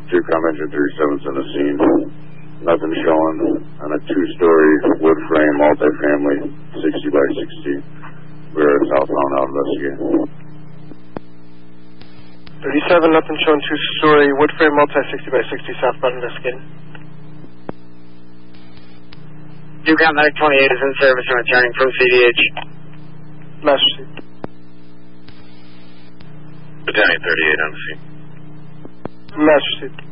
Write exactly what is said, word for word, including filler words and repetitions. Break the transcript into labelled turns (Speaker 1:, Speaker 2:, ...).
Speaker 1: Two comment engine thirty-seven's in the scene. Nothing showing on a two-story wood frame multifamily, sixty by sixty. We're southbound out investigating.
Speaker 2: thirty-seven, nothing showing, two-story wood frame multi, sixty by sixty, southbound investigating.
Speaker 3: Duke Medic twenty-eight is in service and returning from C D H.
Speaker 2: Master Seat.
Speaker 1: Battalion thirty-eight on the scene.
Speaker 2: Master Seat.